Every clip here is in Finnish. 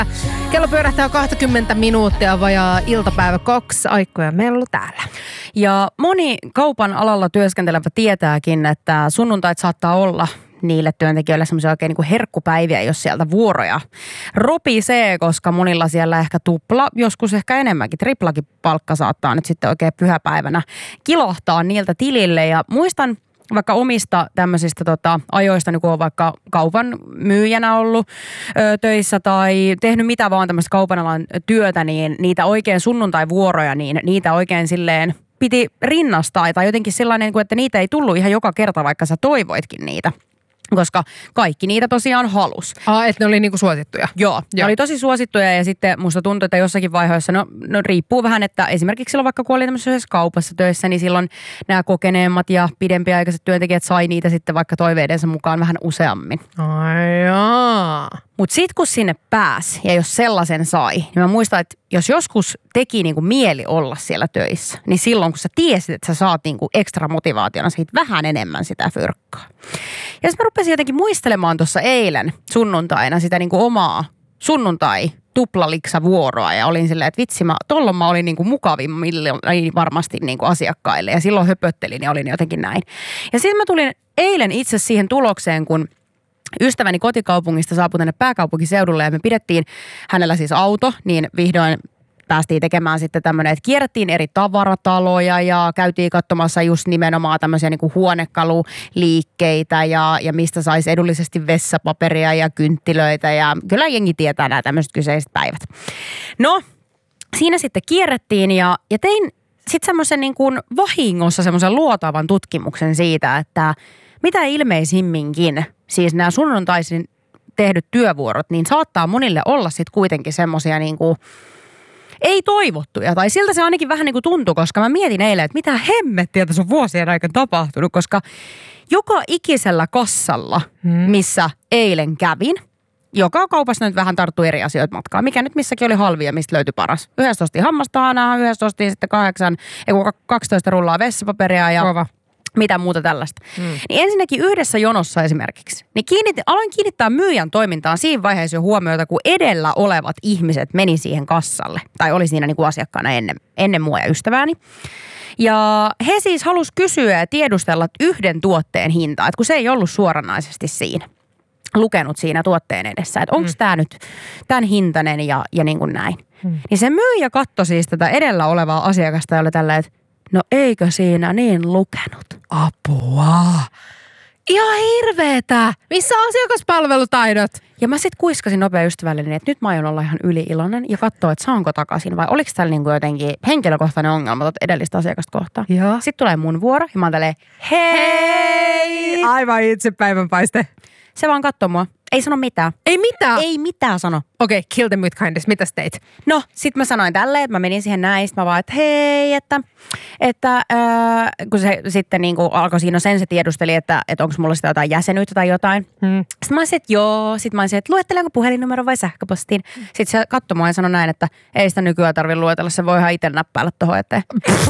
Kello pyörähtää 20 minuuttia vajaa iltapäivä 2. Aikko ja Mellu täällä. Ja moni kaupan alalla työskentelevä tietääkin, että sunnuntait saattaa olla niille työntekijöille semmoisia oikein niin kuin herkkupäiviä, jos sieltä vuoroja ropisee, koska monilla siellä ehkä tupla, joskus ehkä enemmänkin, triplakin palkka saattaa nyt sitten oikein pyhäpäivänä kilahtaa niiltä tilille. Ja muistan vaikka omista tämmöisistä ajoista, niin kun on vaikka kaupan myyjänä ollut töissä tai tehnyt mitä vaan tämmöistä kaupan alan työtä, niin niitä oikein sunnuntaivuoroja, niin niitä oikein silleen piti rinnastaa tai jotenkin sellainen, että niitä ei tullut ihan joka kerta, vaikka sä toivoitkin niitä. Koska kaikki niitä tosiaan halus. Että ne oli niinku suosittuja? Joo, ne oli tosi suosittuja ja sitten musta tuntui, että jossakin vaiheessa, no riippuu vähän, että esimerkiksi silloin vaikka kun oli tämmöisessä kaupassa töissä, niin silloin nämä kokeneemmat ja pidempiaikaiset työntekijät sai niitä sitten vaikka toiveidensa mukaan vähän useammin. Ai jaa. Mutta sitten kun sinne pääsi ja jos sellaisen sai, niin mä muistan, että jos joskus teki niinku mieli olla siellä töissä, niin silloin kun sä tiesit, että sä saat niinku ekstra motivaationa siitä vähän enemmän sitä fyrkkaa. Ja sitten mä rupesin jotenkin muistelemaan tuossa eilen sunnuntaina sitä niinku omaa sunnuntai-tuplaliksa-vuoroa ja olin silleen, että vitsi, tollon mä olin niinku mukavimmille varmasti niinku asiakkaille ja silloin höpöttelin ja olin jotenkin näin. Ja sitten mä tulin eilen itse siihen tulokseen, kun ystäväni kotikaupungista saapui tänne pääkaupunkiseudulle ja me pidettiin hänellä siis auto, niin vihdoin päästiin tekemään sitten tämmöinen, että kierrettiin eri tavarataloja ja käytiin katsomassa just nimenomaan tämmöisiä niin kuin huonekaluliikkeitä ja mistä saisi edullisesti vessapaperia ja kynttilöitä ja kyllä jengi tietää nämä tämmöiset kyseiset päivät. No, siinä sitten kierrettiin ja tein sitten semmoisen niin kuin vahingossa semmoisen luotavan tutkimuksen siitä, että mitä ilmeisimminkin, siis nämä sunnuntaisin tehdyt työvuorot, niin saattaa monille olla sitten kuitenkin semmoisia niin kuin ei toivottuja. Tai siltä se ainakin vähän niin kuin tuntui, koska mä mietin eilen, että mitä hemmettiä tässä on vuosien aikana tapahtunut, koska joka ikisellä kassalla, missä eilen kävin, joka kaupassa nyt vähän tarttui eri asioita matkaan. Mikä nyt missäkin oli halvia, mistä löytyi paras. Yhdessä ostiin hammastahanaa, yhdessä ostiin sitten 12 rullaa vessapaperia ja Kova. Mitä muuta tällaista. Niin ensinnäkin yhdessä jonossa esimerkiksi, niin aloin kiinnittää myyjän toimintaan siinä vaiheessa jo huomiota, kun edellä olevat ihmiset meni siihen kassalle. Tai oli siinä niin kuin asiakkaana ennen mua ja ystävääni. Ja he siis halusi kysyä ja tiedustella yhden tuotteen hintaa, että kun se ei ollut suoranaisesti siinä. Lukenut siinä tuotteen edessä, että onko tämä nyt tämän hintainen ja niin kuin näin. Niin se myyjä katsoi siis tätä edellä olevaa asiakasta ja oli tällä, että no eikö siinä niin lukenut? Apua. Ihan hirveetä. Missä on asiakaspalvelutaidot? Ja mä sit kuiskasin nopea ystävälleni, että nyt mä aion olla ihan yli-iloinen ja katsoa, että saanko takaisin vai oliko täällä niinku jotenkin henkilökohtainen ongelma edellistä asiakasta kohtaan. Joo. Sitten tulee mun vuoro ja mä oon tälleen, hei! Aivan itse päivänpaiste. Se vaan katsoo mua. Ei sano mitään. Ei mitään? Ei mitään sano. Okei, kill them with kindness. Mitäs teit? No, sit mä sanoin tälleen, että mä menin siihen näin. Sit mä vaan, että hei, että kun se sitten niin kuin alkoi siinä sen se tiedusteli, että onko mulla sitä jotain jäsenyyttä tai jotain. Sitten mä olisin, että joo. Sitten mä olisin, että luettelenko puhelinnumero vai sähköpostiin. Sitten se katsoi mua ja sanoi näin, että ei sitä nykyään tarvitse luetella. Se voi ihan itse näppäillä tohon eteen.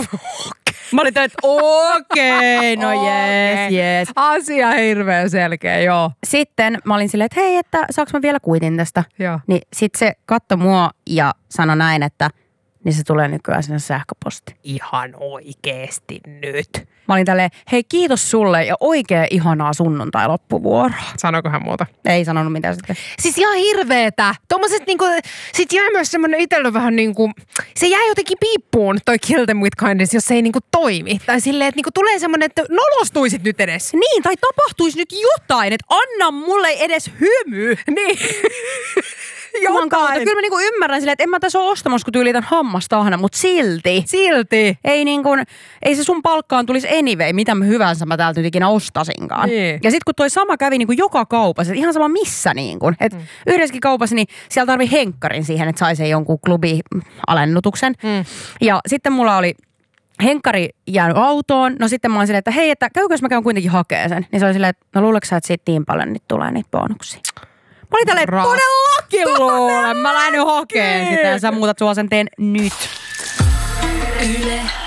Mä olin että okei, no jees. Asia hirveän selkeä, joo. Sitten mä olin silleen, että hei, että saanko mä vielä kuitin tästä? Joo. Niin sit se katsoi mua ja sanoi näin, että niin se tulee nykyään sinne sähköposti. Ihan oikeesti nyt. Mä olin tälleen, hei kiitos sulle ja oikein ihanaa sunnuntai-loppuvuoroa. Sanoiko hän muuta? Ei sanonut mitään sitten. Siis ihan hirveetä. Tuommoiset niinku, sit jää myös semmonen itsellä vähän niinku, se jää jotenkin piippuun toi kill them with kindness, jos se ei niinku toimi. Tai silleen, että niinku tulee semmonen, että nolostuisit nyt edes. Niin, tai tapahtuisi nyt jotain, että anna mulle edes hymy. Niin. Jotain. Kyllä mä niinku ymmärrän silleen, että en mä tässä ole ostamassa, kun tyylitän hammastahana, mutta silti. Ei se sun palkkaan tulisi anyway, mitä hyvänsä mä täältä nyt ikinä ostasinkaan. Niin. Ja sit kun toi sama kävi niinku joka kaupassa, ihan sama missä niinku. Että yhdessäkin kaupassa, niin siellä tarvii henkkarin siihen, että sai sen jonkun klubi-alennutuksen. Ja sitten mulla oli henkkari jäänyt autoon. No sitten mä oon silleen, että hei, että käykö jos mä käyn kuitenkin hakee sen. Niin se oli silleen, että no luuleeko sä, että siitä niin paljon nyt tulee niitä bonuksia. Mä olin tälleen, todellakin luulen. Mä lähden hakeen sitä ja sä muutat sua sen teen nyt. Yle